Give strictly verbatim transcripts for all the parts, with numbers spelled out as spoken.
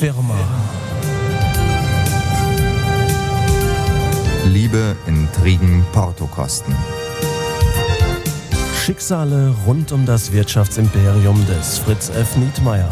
Firma. Liebe, Intrigen, Portokosten. Schicksale rund um das Wirtschaftsimperium des Fritz F. Nietmeyer.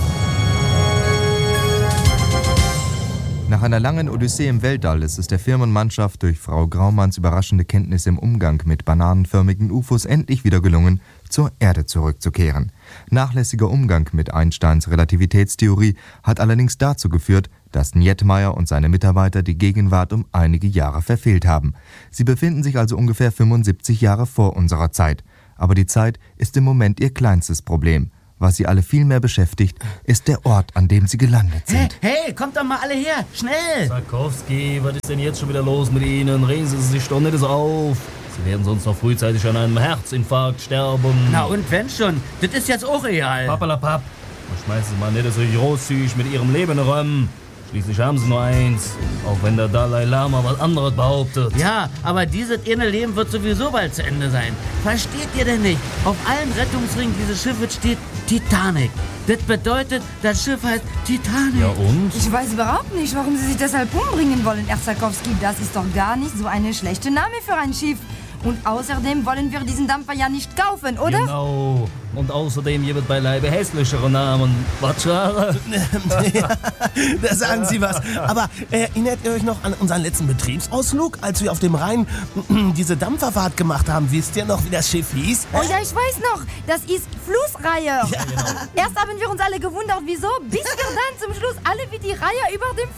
Nach einer langen Odyssee im Weltall ist es der Firmenmannschaft durch Frau Graumanns überraschende Kenntnis im Umgang mit bananenförmigen U F Os endlich wieder gelungen, zur Erde zurückzukehren. Nachlässiger Umgang mit Einsteins Relativitätstheorie hat allerdings dazu geführt, dass Nietmeyer und seine Mitarbeiter die Gegenwart um einige Jahre verfehlt haben. Sie befinden sich also ungefähr fünfundsiebzig Jahre vor unserer Zeit. Aber die Zeit ist im Moment ihr kleinstes Problem. Was sie alle viel mehr beschäftigt, ist der Ort, an dem sie gelandet sind. Hey, hey, kommt doch mal alle her, schnell! Sarkowski, was ist denn jetzt schon wieder los mit Ihnen? Regen Sie sich doch nicht so auf. Sie werden sonst noch frühzeitig an einem Herzinfarkt sterben. Na und wenn schon, das ist jetzt auch real. Papalapap, schmeißen Sie mal nicht so großzügig mit Ihrem Leben rum. Schließlich haben Sie nur eins, auch wenn der Dalai Lama was anderes behauptet. Ja, aber dieses eine Leben wird sowieso bald zu Ende sein. Versteht ihr denn nicht? Auf allen Rettungsringen dieses Schiffes steht Titanic. Das bedeutet, das Schiff heißt Titanic. Ja und? Ich weiß überhaupt nicht, warum Sie sich deshalb umbringen wollen, Herr Sarkowski. Das ist doch gar nicht so eine schlechte Name für ein Schiff. Und außerdem wollen wir diesen Dampfer ja nicht kaufen, oder? Genau. Und außerdem gibt es beileibe hässlichere Namen. Was schade? Ja, da sagen Sie was. Aber erinnert ihr euch noch an unseren letzten Betriebsausflug, als wir auf dem Rhein diese Dampferfahrt gemacht haben? Wisst ihr noch, wie das Schiff hieß? Oh ja, ich weiß noch. Das ist Flussreihe. Ja, genau. Erst haben wir uns alle gewundert, wieso, bis wir dann zum Schluss alle wie die Reihe über dem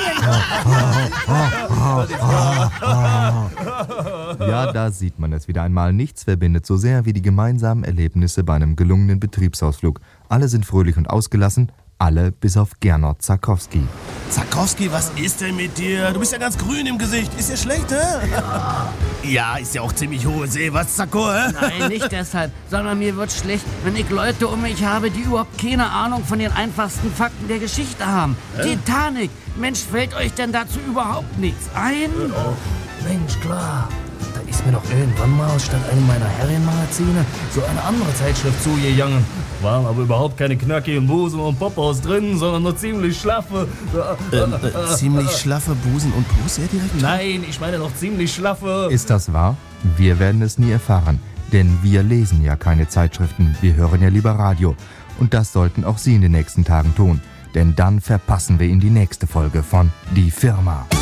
Fluss gingen. Ja, da sieht man es wieder einmal. Nichts verbindet so sehr wie die gemeinsamen Erlebnisse bei einem gelungenen Betriebsausflug. Alle sind fröhlich und ausgelassen, alle bis auf Gernot Sarkowski. Sarkowski, was ist denn mit dir? Du bist ja ganz grün im Gesicht. Ist dir schlecht, hä? Ja, ja, ist ja auch ziemlich hohe See. Was, Sarko, hä? Nein, nicht deshalb, sondern mir wird schlecht, wenn ich Leute um mich habe, die überhaupt keine Ahnung von den einfachsten Fakten der Geschichte haben. Hä? Titanic, Mensch, fällt euch denn dazu überhaupt nichts ein? Oh, Mensch, klar. Da ist mir doch irgendwann mal statt einem meiner Herrenmagazine so eine andere Zeitschrift zugegangen. Waren aber überhaupt keine knackigen Busen und Popos drin, sondern nur ziemlich schlaffe. Ähm, äh, ziemlich schlaffe Busen und Pus, Herr Direktor? Nein, ich meine noch ziemlich schlaffe. Ist das wahr? Wir werden es nie erfahren. Denn wir lesen ja keine Zeitschriften, wir hören ja lieber Radio. Und das sollten auch Sie in den nächsten Tagen tun. Denn dann verpassen wir Ihnen die nächste Folge von Die Firma.